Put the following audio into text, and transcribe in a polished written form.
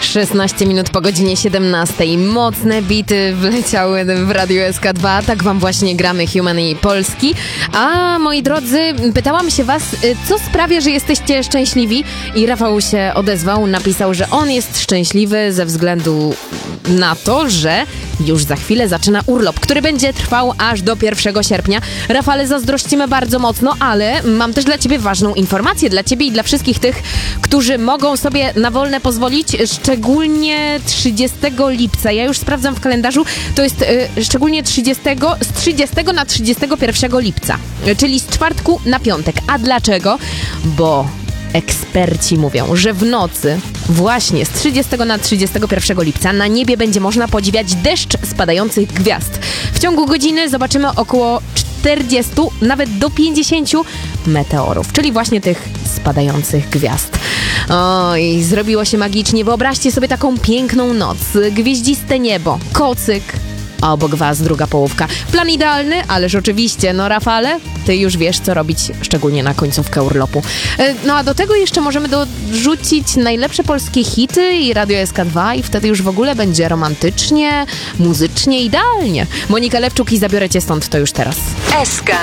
16 minut po godzinie 17. Mocne bity wleciały w Radio SK2. Tak wam właśnie gramy Human i Polski. A moi drodzy, pytałam się was, co sprawia, że jesteście szczęśliwi? I Rafał się odezwał, napisał, że on jest szczęśliwy ze względu na to, że już za chwilę zaczyna urlop, który będzie trwał aż do 1 sierpnia. Rafale, zazdrościmy bardzo mocno, ale mam też dla ciebie ważną informację, dla ciebie i dla wszystkich tych, którzy mogą sobie na wolne pozwolić, szczególnie 30 lipca. Ja już sprawdzam w kalendarzu, to jest szczególnie z 30 na 31 lipca, czyli z czwartku na piątek. A dlaczego? Bo eksperci mówią, że w nocy właśnie z 30 na 31 lipca na niebie będzie można podziwiać deszcz spadających gwiazd. W ciągu godziny zobaczymy około 40, nawet do 50 meteorów, czyli właśnie tych spadających gwiazd. Oj, zrobiło się magicznie. Wyobraźcie sobie taką piękną noc, gwieździste niebo, kocyk, a obok was druga połówka. Plan idealny, ależ oczywiście, no Rafale, ty już wiesz, co robić, szczególnie na końcówkę urlopu. No a do tego jeszcze możemy dorzucić najlepsze polskie hity i Radio SK2 i wtedy już w ogóle będzie romantycznie, muzycznie, idealnie. Monika Lewczuk i Zabiorę cię stąd, to już teraz. SK